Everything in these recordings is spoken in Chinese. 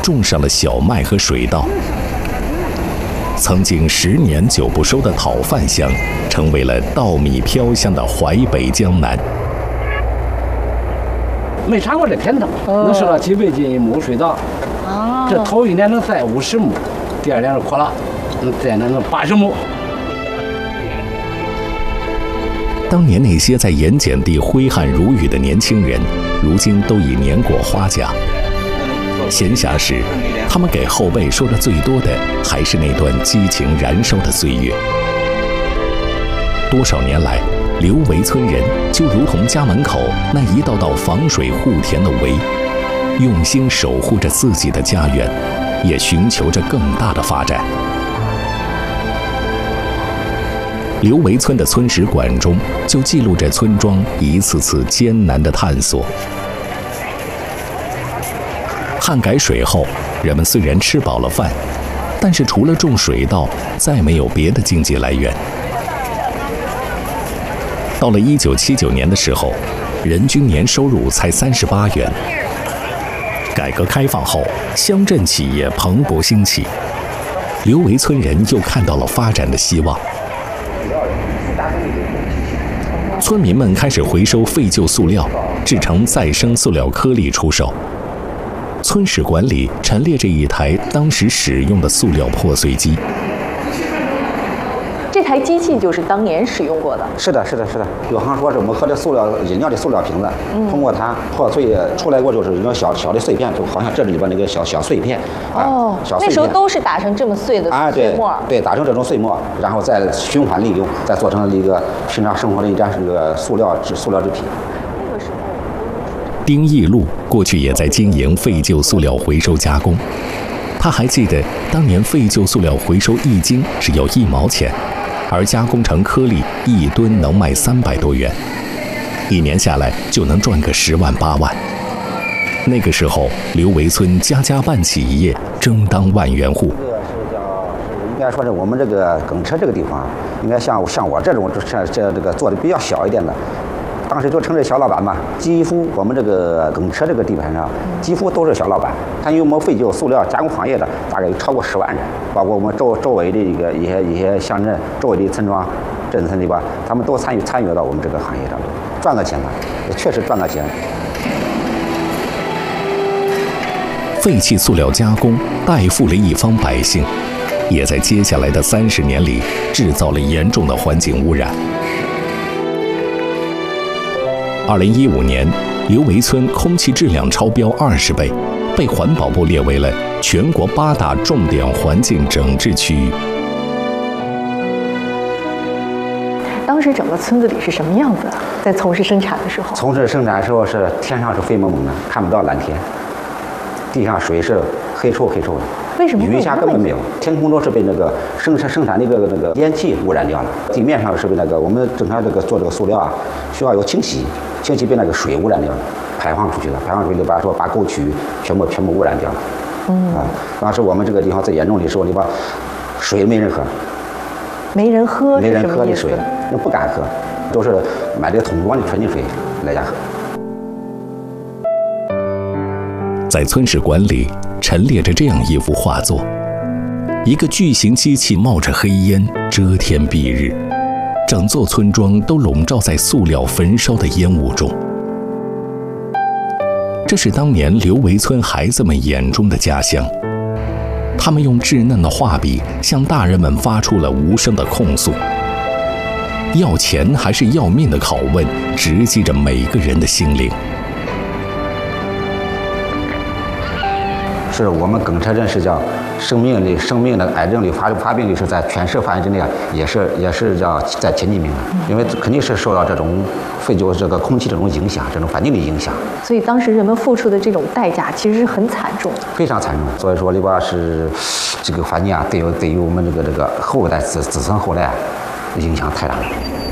种上了小麦和水稻。曾经10年久不收的讨饭香，成为了稻米飘香的淮北江南。 没尝过这甜头，能收到几百斤一亩水稻。这头一年能栽50亩，第二年是扩了，再能80亩。 当年那些在盐碱地挥汗如雨的年轻人，如今都已年过花甲。闲暇时，他们给后辈说的最多的，还是那段激情燃烧的岁月。多少年来，刘围村人就如同家门口那一道道防水护田的围，用心守护着自己的家园，也寻求着更大的发展。刘围村的村史馆中，就记录着村庄一次次艰难的探索。旱改水后，人们虽然吃饱了饭，但是除了种水稻，再没有别的经济来源。到了1979年的时候，人均年收入才38元。改革开放后，乡镇企业蓬勃兴起，刘围村人又看到了发展的希望。村民们开始回收废旧塑料，制成再生塑料颗粒出售。村史馆里陈列着一台当时使用的塑料破碎机。 这台机器就是当年使用过的。 是的。有行说是我们喝的塑料饮料的塑料瓶子，通过它破碎出来过，就是一种小的碎片，就好像这里边那个小碎片。小碎片那时候都是打成这么碎的碎末。 对，打成这种碎末，然后再循环利用，再做成一个平常生活的一张这个塑料制品。 丁义禄过去也在经营废旧塑料回收加工，他还记得当年废旧塑料回收1斤只要1毛钱，而加工成颗粒1吨能卖300多元，1年下来就能赚个10万8万。那个时候，刘围村家家办企业，争当万元户。 应该说是我们这个耿车这个地方，应该像我这种这个做的比较小一点的。当时就称这小老板嘛，几乎我们这个耿车这个地盘上，几乎都是小老板。他因为我们废旧塑料加工行业的大概有超过10万人，包括我们周围的一些乡镇、周围的村庄、镇村里边，他们都参与到我们这个行业当中，赚了钱了，也确实赚了钱。 废弃塑料加工代富了一方百姓，也在接下来的30年里制造了严重的环境污染。2015年，刘围村空气质量超标20倍，被环保部列为了全国8大重点环境整治区域。 当时整个村子里是什么样子啊？在从事生产的时候？ 从事生产的时候是天上是灰蒙蒙的，看不到蓝天，地上水是黑臭的。 为什么？ 云霞根本没有，天空中是被那个生产那个烟气污染掉了，地面上是被那个我们正常做这个塑料啊，需要有清洗被那个水污染掉了，排放出去了，把沟渠全部污染掉了。当时我们这个地方最严重的时候，把水没人喝， 没人喝的水，人不敢喝，都是买这个桶装的纯净水来家喝。 在村史馆里陈列着这样一幅画作，一个巨型机器冒着黑烟，遮天蔽日，整座村庄都笼罩在塑料焚烧的烟雾中。这是当年刘围村孩子们眼中的家乡，他们用稚嫩的画笔向大人们发出了无声的控诉。要钱还是要命的拷问直击着每个人的心灵。 是我们耿车镇是叫生命的癌症率发病率是在全市范围之内也是叫在前几名的，因为肯定是受到这种废旧这个空气这种影响，这种环境的影响。 所以当时人们付出的这种代价其实是很惨重， 非常惨重。所以说里边是这个环境啊，对于我们这个后代子孙后代影响太大了。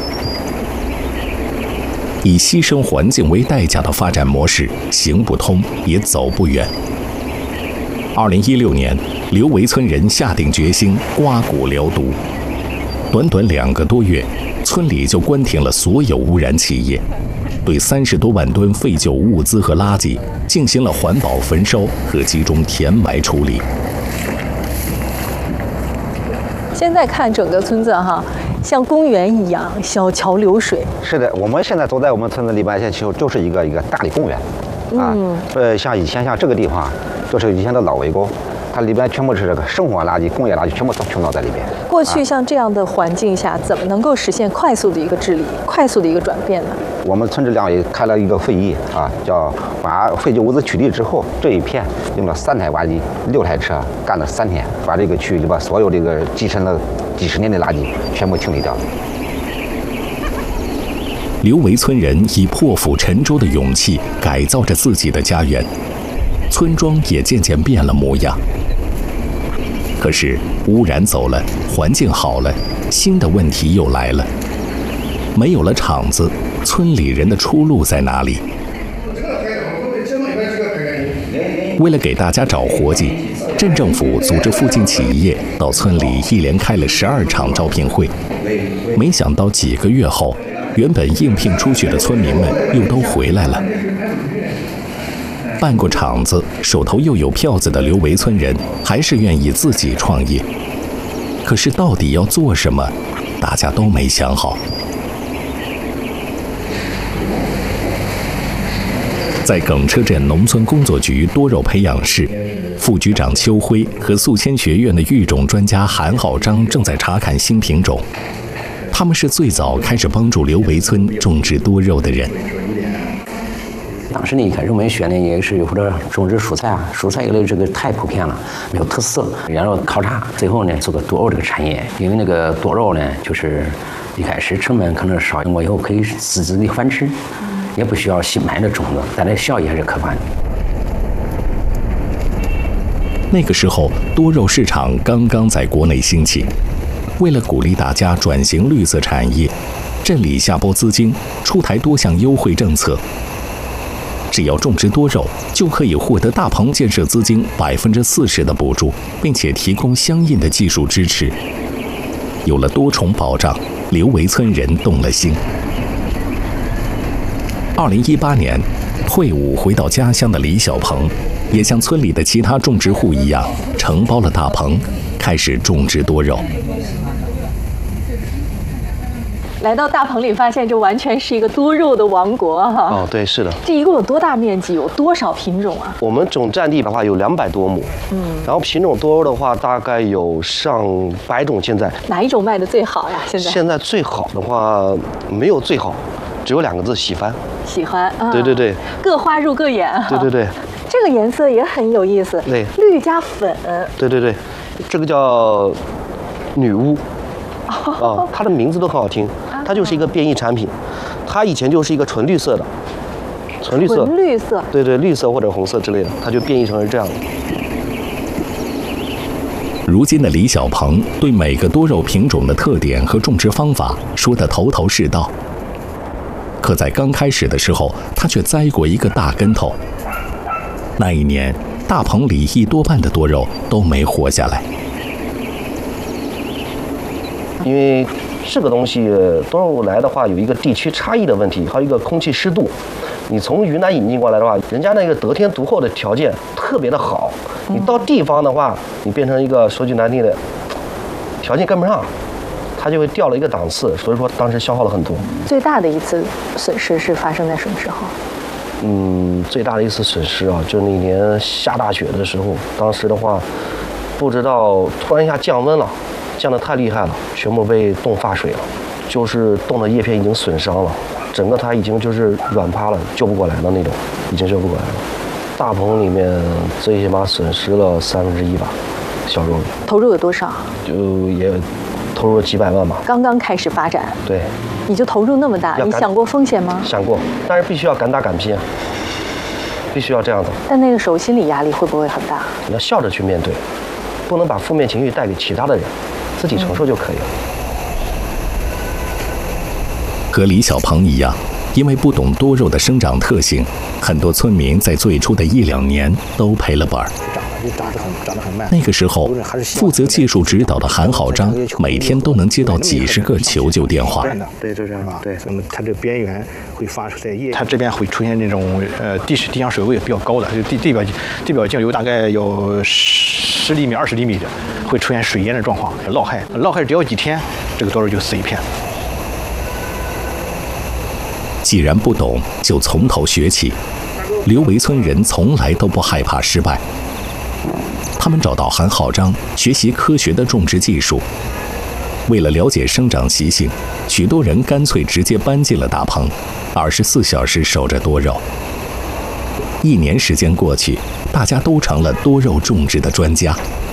以牺牲环境为代价的发展模式行不通，也走不远。2016年，刘围村人下定决心刮骨疗毒，短短2个多月，村里就关停了所有污染企业。 对30多万吨废旧物资和垃圾进行了环保焚烧和集中填埋处理。 现在看整个村子哈，像公园一样，小桥流水。 是的，我们现在走在我们村子里边，现在就是一个大的公园，啊，像以前像这个地方，就是以前的老围沟，它里边全部是这个生活垃圾、工业垃圾，全部都倾倒在里边。 过去像这样的环境下，怎么能够实现快速的一个治理、快速的一个转变呢？ 我们村支两委开了一个会议啊，叫把废旧物资取缔之后，这一片用了3台挖机、6台车干了3天，把这个区域里边所有这个积沉了几十年的垃圾全部清理掉了。 刘围村人以破釜沉舟的勇气改造着自己的家园，村庄也渐渐变了模样。可是污染走了，环境好了，新的问题又来了。没有了厂子，村里人的出路在哪里？为了给大家找活计，镇政府组织附近企业到村里一连开了12场招聘会。没想到几个月后，原本应聘出去的村民们又都回来了。办过厂子，手头又有票子的刘围村人还是愿意自己创业。可是到底要做什么，大家都没想好。在耿车镇农村工作局多肉培养室，副局长邱辉和宿迁学院的育种专家韩浩章正在查看新品种。他们是最早开始帮助刘围村种植多肉的人。 当时呢，一开始我们选的也是或者种植蔬菜啊，蔬菜有的这个太普遍了，没有特色，然后考察，最后呢做个多肉这个产业，因为那个多肉呢，就是一开始成本可能少，我以后可以自己的繁殖，也不需要新买的种子，但那效益还是可观的。 那个时候，多肉市场刚刚在国内兴起，为了鼓励大家转型绿色产业，镇里下拨资金，出台多项优惠政策。只要种植多肉，就可以获得大棚建设资金40%的补助，并且提供相应的技术支持。有了多重保障，刘围村人动了心。2018年，退伍回到家乡的李小鹏，也像村里的其他种植户一样，承包了大棚，开始种植多肉。 来到大棚里，发现这完全是一个多肉的王国哈。 哦，对，是的。 这一共有多大面积？有多少品种啊？ 我们总占地的话有200多亩，然后品种多肉的话大概有上100种。现在哪一种卖的最好呀？ 现在最好的话没有最好，只有2个字：喜欢。 喜欢啊。 对对对。 各花入各眼。 对对对。 这个颜色也很有意思。 对。 绿加粉。 对对对，这个叫女巫。它的名字都很好听，它就是一个变异产品，它以前就是一个纯绿色的，纯绿色，对对，绿色或者红色之类的，它就变异成是这样的。 如今的李小鹏对每个多肉品种的特点和种植方法说得头头是道，可在刚开始的时候，他却栽过一个大跟头。那一年，大棚里1多半的多肉都没活下来。 因为这个东西多肉来的话，有一个地区差异的问题，还有一个空气湿度。你从云南引进过来的话，人家那个得天独厚的条件特别的好，你到地方的话，你变成一个说句难听的，条件跟不上，它就会掉了一个档次。所以说当时消耗了很多。最大的一次损失是发生在什么时候？最大的一次损失啊，就那年下大雪的时候，当时的话，不知道突然一下降温了。降得太厉害了，全部被冻发水了，就是冻的叶片已经损伤了，整个它已经就是软趴了，救不过来的那种，已经救不过来了。大棚里面最起码损失了1/3吧，小肉里。投入有多少？就也投入了几百万吧。刚刚开始发展。对。你就投入那么大，你想过风险吗？想过，但是必须要敢打敢拼，必须要这样的。但那个时候心理压力会不会很大？你要笑着去面对，不能把负面情绪带给其他的人。自己承受就可以了。 和李小鹏一样，因为不懂多肉的生长特性，很多村民在最初的1-2年都赔了本儿。 长得很慢。 那个时候，负责技术指导的韩好章每天都能接到几十个求救电话。 对，就这样吧。对，它这边缘会发出在叶，它这边会出现那种地下水位比较高的，就地表径流大概有10厘米、20厘米的，会出现水淹的状况，涝害只要几天，这个多肉就死一片。 既然不懂，就从头学起。刘维村人从来都不害怕失败。他们找到韩好章，学习科学的种植技术。为了了解生长习性，许多人干脆直接搬进了大棚，24小时守着多肉。1年时间过去，大家都成了多肉种植的专家。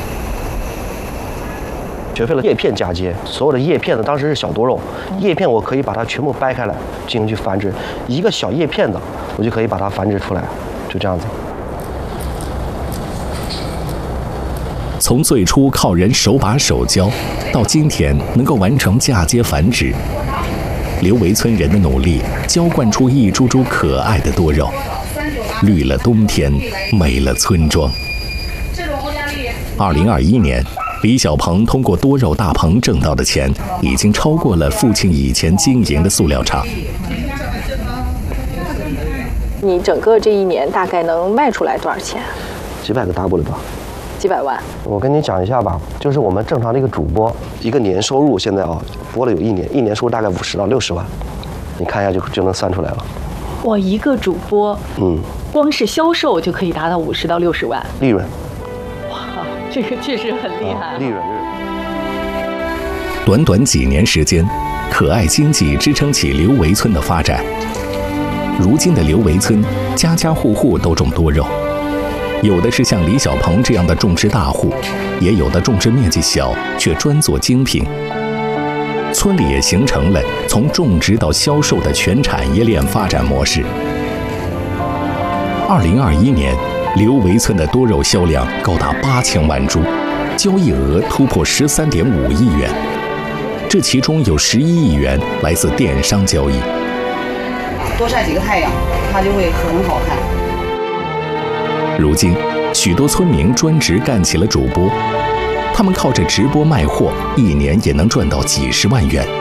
学会了叶片嫁接，所有的叶片呢，当时是小多肉，叶片我可以把它全部掰开来进行去繁殖，一个小叶片的我就可以把它繁殖出来，就这样子。 从最初靠人手把手教，到今天能够完成嫁接繁殖，刘维村人的努力浇灌出一株株可爱的多肉，绿了冬天，美了村庄。2021年。李小鹏通过多肉大棚挣到的钱，已经超过了父亲以前经营的塑料厂。 你整个这1年大概能卖出来多少钱？ 几百个 double 吧， 几百万。 我跟你讲一下吧，就是我们正常的一个主播，一个年收入现在播了有1年，一年收入大概50到60万，你看一下就能算出来了。 我一个主播，光是销售就可以达到50到60万利润。 这个确实很厉害。 利润。 短短几年时间，可爱经济支撑起刘维村的发展。如今的刘维村，家家户户都种多肉，有的是像李小鹏这样的种植大户，也有的种植面积小却专做精品。村里也形成了从种植到销售的全产业链发展模式。2021年。刘维村的多肉销量高达8000万株，交易额突破13.5亿元，这其中有11亿元来自电商交易。 多晒几个太阳，它就会很好看。 如今，许多村民专职干起了主播，他们靠着直播卖货，1年也能赚到几十万元。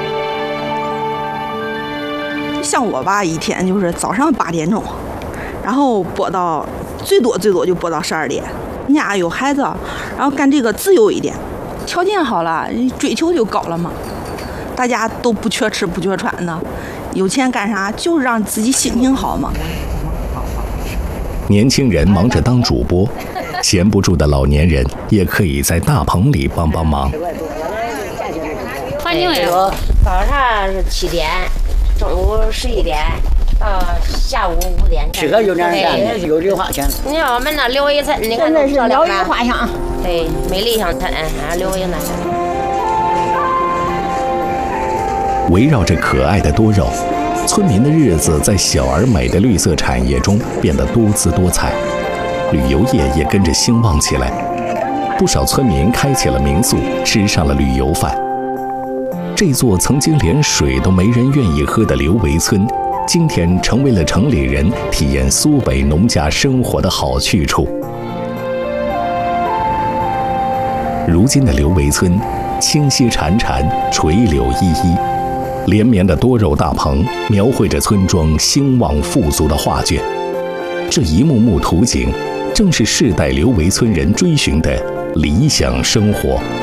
像我吧，一天就是早上8点钟，然后播到。最多就播到12点，人家有孩子，然后干这个自由一点，条件好了，追求就高了嘛。大家都不缺吃不缺穿的，有钱干啥？就是让自己心情好嘛。 年轻人忙着当主播，闲不住的老年人也可以在大棚里帮帮忙。 环境也好，早上是7点，中午11点。下午5点， 适合就这样干，有绿化乡。 你看我们那刘维村，你看那是疗愈花乡， 对，美丽乡村，刘维那。 围绕着可爱的多肉，村民的日子在小而美的绿色产业中变得多姿多彩，旅游业也跟着兴旺起来。不少村民开起了民宿，吃上了旅游饭。这座曾经连水都没人愿意喝的刘维村。今天成为了城里人体验苏北农家生活的好去处。如今的刘维村，清溪潺潺，垂柳依依，连绵的多肉大棚描绘着村庄兴旺富足的画卷。这一幕幕图景，正是世代刘维村人追寻的理想生活。